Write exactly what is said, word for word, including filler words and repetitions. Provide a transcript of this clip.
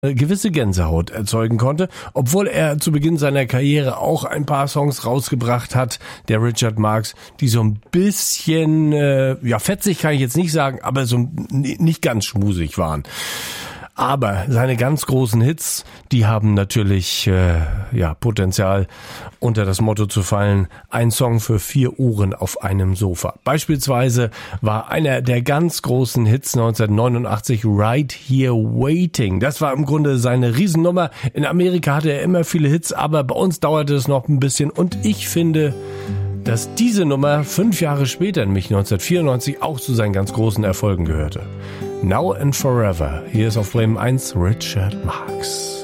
gewisse Gänsehaut erzeugen konnte, obwohl er zu Beginn seiner Karriere auch ein paar Songs rausgebracht hat, der Richard Marx, die so ein bisschen, äh, ja fetzig kann ich jetzt nicht sagen, aber so nicht ganz schmusig waren. Aber seine ganz großen Hits, die haben natürlich äh, ja Potenzial, unter das Motto zu fallen, ein Song für vier Ohren auf einem Sofa. Beispielsweise war einer der ganz großen Hits neunzehnhundertneunundachtzig Right Here Waiting. Das war im Grunde seine Riesennummer. In Amerika hatte er immer viele Hits, aber bei uns dauerte es noch ein bisschen. Und ich finde, dass diese Nummer fünf Jahre später, nämlich neunzehnhundertvierundneunzig, auch zu seinen ganz großen Erfolgen gehörte. Now and Forever. Hier ist auf Bremen eins Richard Marx.